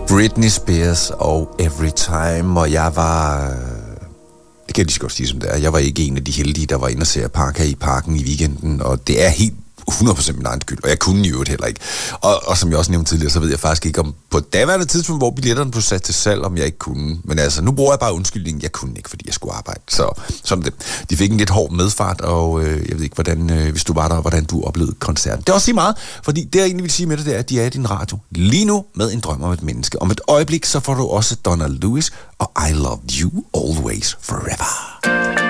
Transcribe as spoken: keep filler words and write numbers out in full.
Britney Spears og Every Time, og jeg var... Det kan jeg lige så godt sige som det er. Jeg var ikke en af de heldige, der var inde og se Park her i Parken i weekenden, og det er helt hundrede procent min egen skyld, og jeg kunne jo det heller ikke. Og, og som jeg også nævnte tidligere, så ved jeg faktisk ikke om på daværende tidspunkt, hvor billetterne blev sat til salg, om jeg ikke kunne. Men altså, nu bruger jeg bare undskyldningen, jeg kunne ikke, fordi jeg skulle arbejde. Så sådan det. De fik en lidt hård medfart, og øh, jeg ved ikke, hvordan, øh, hvis du var der, hvordan du oplevede koncerten. Det er også sige meget, fordi det jeg egentlig vil sige med det, det er, at de er i din radio lige nu med en drøm om et menneske. Om et øjeblik, så får du også Donna Lewis og I Love You Always Forever.